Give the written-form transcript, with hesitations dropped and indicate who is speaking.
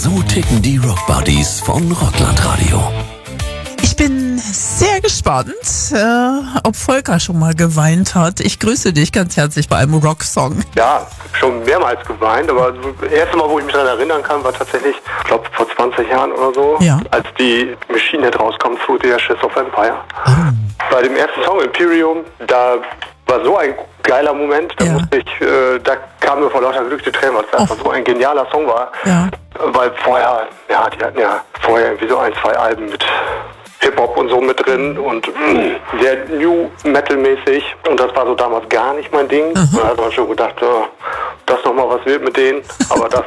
Speaker 1: So ticken die Rockbuddies von Rockland Radio.
Speaker 2: Ich bin sehr gespannt, ob Volker schon mal geweint hat. Ich grüße dich ganz herzlich bei einem Rocksong.
Speaker 3: Ja, schon mehrmals geweint, aber das erste Mal, wo ich mich daran erinnern kann, war tatsächlich, ich glaube, vor 20 Jahren oder so,
Speaker 2: Ja.
Speaker 3: als die Machine Head rauskam, Through the Ashes of Empire. Bei dem ersten Song, Imperium, da war so ein geiler Moment, da
Speaker 2: Ja.
Speaker 3: da kam mir vor lauter Glück die Tränen, weil es einfach so ein genialer Song war.
Speaker 2: Ja.
Speaker 3: Weil vorher, die hatten ja vorher irgendwie so 1, 2 Alben mit Hip-Hop und so mit drin und sehr New Metal-mäßig, und das war so damals gar nicht mein Ding. Da hat man schon gedacht, das nochmal was wird mit denen, aber das